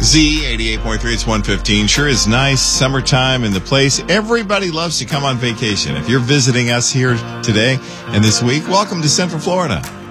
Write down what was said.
Z 88.3, it's 115. Sure is nice. Summertime in the place. Everybody loves to come on vacation. If you're visiting us here today and this week, welcome to Central Florida.